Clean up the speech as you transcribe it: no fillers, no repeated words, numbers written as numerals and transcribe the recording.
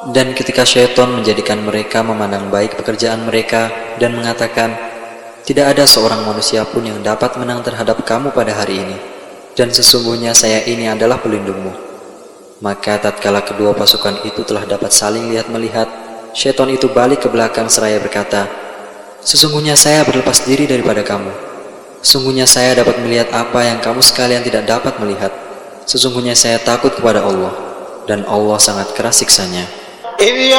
Dan ketika syaitan menjadikan mereka memandang baik pekerjaan mereka dan mengatakan, tidak ada seorang manusia pun yang dapat menang terhadap kamu pada hari ini, dan sesungguhnya saya ini adalah pelindungmu. Maka tatkala kedua pasukan itu telah dapat saling lihat-melihat, syaitan itu balik ke belakang seraya berkata, sesungguhnya saya berlepas diri daripada kamu. Sesungguhnya saya dapat melihat apa yang kamu sekalian tidak dapat melihat. Sesungguhnya saya takut kepada Allah, dan Allah sangat keras siksanya.